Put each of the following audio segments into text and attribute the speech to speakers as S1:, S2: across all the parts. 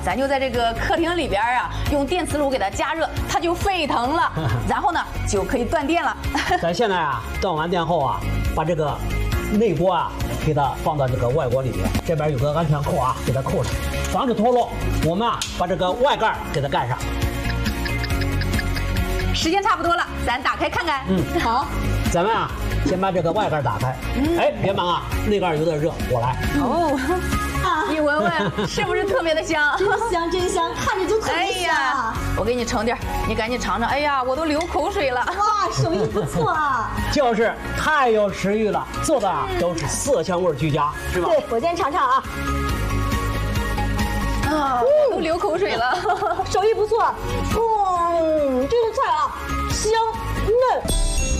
S1: 咱就在这个客厅里边啊，用电磁炉给它加热，它就沸腾了，然后呢就可以断电了。
S2: 咱现在啊，断完电后啊，把这个内锅啊给它放到这个外锅里面，这边有个安全扣啊，给它扣上，防止脱落。我们啊把这个外盖给它盖上。
S1: 时间差不多了，咱打开看看。好。
S2: 咱们啊，先把这个外盖打开。哎，别忙啊，内盖有点热，我来。
S1: 哦，你闻闻，是不是特别的香？
S3: 真香，真香，看着就特别香。
S1: 我给你盛点，你赶紧尝尝。哎呀，我都流口水了。
S3: 哇，手艺不错啊！
S2: 就是太有食欲了，做的啊都是色香味俱佳，是吧？
S3: 对，我先尝尝啊。
S1: 都流口水了。
S3: 手艺不错。这个菜啊，香嫩。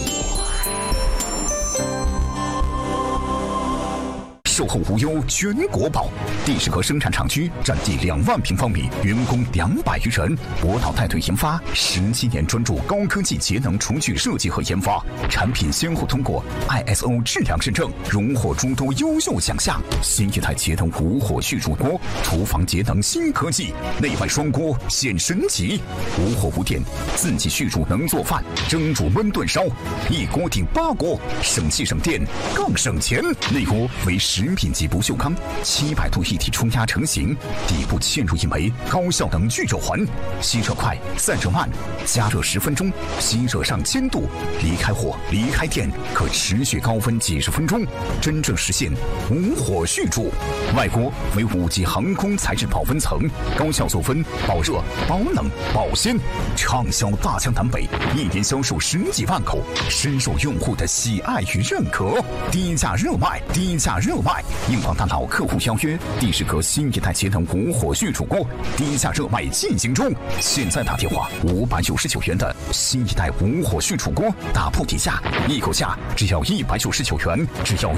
S4: 售后无忧，全国保。第10个生产厂区，占地2万平方米，员工200余人。博导带队研发17年，专注高科技节能厨具设计和研发，产品先后通过 ISO 质量认证，荣获诸多优秀奖项。新一代节能无火续煮锅，厨房节能新科技，内外双锅显神奇。无火无电，自己续煮能做饭，蒸煮焖炖烧，一锅顶8锅，省气省电更省钱。内锅为食品级不锈钢，700度一体冲压成型，底部嵌入一枚高效能聚热环，吸热快，散热慢，加热10分钟，吸热上1000度，离开火离开电，可持续高温几十分钟，真正实现无火续煮。外锅为5级航空材质保温层，高效做温、保热、保冷、保鲜，畅销大江南北，1年销售10几万口，深受用户的喜爱与认可。低价热卖，低价热卖！硬广大佬客户邀约第10个新一代节能无火续煮锅低价热卖进行中，现在打电话599元的新一代无火续煮锅，打破底价，一口价只要199元，只要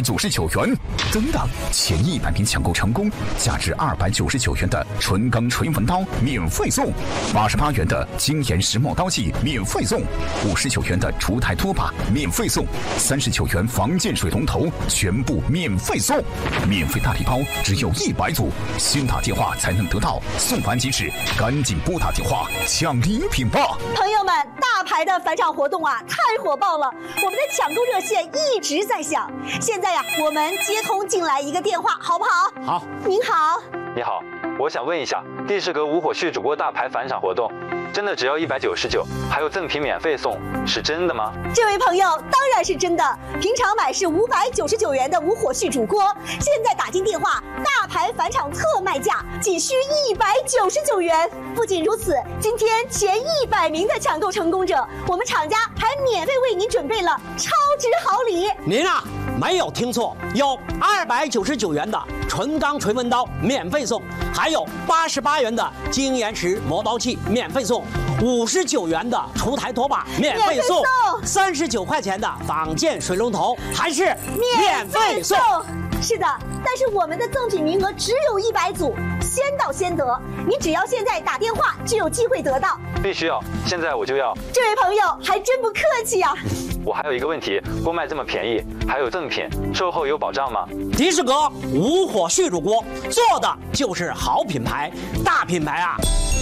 S4: 199元。等等，前100名抢购成功，价值299元的纯钢锤纹刀免费送，88元的精研石墨刀器免费送，59元的厨台拖把免费送，39元防溅水龙头全部免费送，免费大礼包只有100组，先打电话才能得到，送完即止，赶紧拨打电话抢礼品吧！
S3: 朋友们，大牌的返场活动啊，太火爆了！我们的抢购热线一直在响。现在呀，我们接通进来一个电话，好不好？
S2: 好。
S3: 您好。
S5: 你好，我想问一下，第10个无火续煮锅大牌返场活动，真的只要199，还有赠品免费送，是真的吗？
S3: 这位朋友，当然是真的。平常买是599元的无火续煮锅，现在打进电话，大牌返场特卖价仅需199元。不仅如此，今天前100名的抢购成功者，我们厂家还免费为您准备了超值好礼。
S2: 您啊，没有听错，有299元的纯钢锤纹刀免费送，还有88元的精研石磨刀器免费送，59元的厨台拖把免费送，39块钱的防溅水龙头还是免费送。
S3: 是的，但是我们的赠品名额只有100组，先到先得。你只要现在打电话，就有机会得到。
S5: 必须要，现在我就要。
S3: 这位朋友还真不客气啊！
S5: 我还有一个问题，锅卖这么便宜，还有赠品，售后有保障吗？
S2: 迪士格无火续煮锅做的就是好品牌，大品牌啊！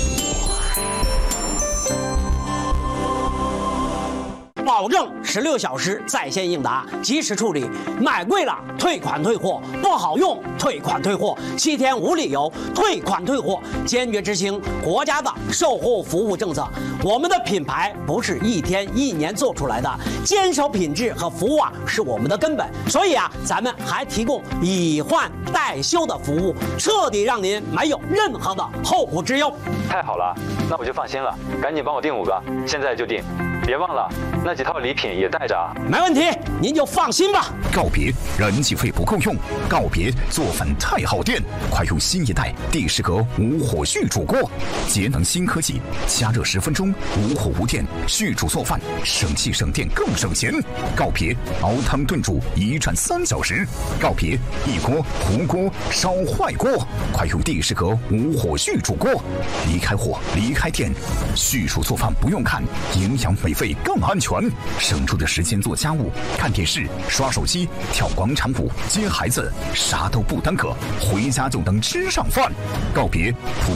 S2: 保证16小时在线应答，及时处理。买贵了退款退货，不好用退款退货，7天无理由退款退货，坚决执行国家的售后服务政策。我们的品牌不是1天1年做出来的，坚守品质和服务啊是我们的根本。所以啊，咱们还提供以换代修的服务，彻底让您没有任何的后顾之忧。
S5: 太好了，那我就放心了，赶紧帮我订5个，现在就订。别忘了那几套礼品也带着啊。
S2: 没问题，您就放心吧。
S4: 告别燃气费不够用，告别做饭太耗电，快用新一代第10个无火续煮锅，节能新科技，加热10分钟，无火无电续煮做饭，省气省电更省钱。告别熬汤炖煮1站3小时，告别一锅糊锅烧坏锅，快用第10个无火续煮锅，离开火离开电，续煮做饭不用看，营养美味更安全，省出的时间做家务、看电视、刷手机、跳广场舞、接孩子，啥都不耽搁，回家就能吃上饭。告别